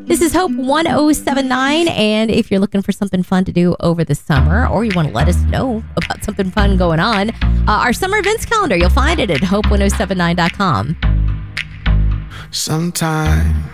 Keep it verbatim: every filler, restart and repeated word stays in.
This is Hope one oh seven nine, and if you're looking for something fun to do over the summer, or you want to let us know about something fun going on, uh, our summer events calendar, you'll find it at hope ten seventy-nine dot com. Sometimes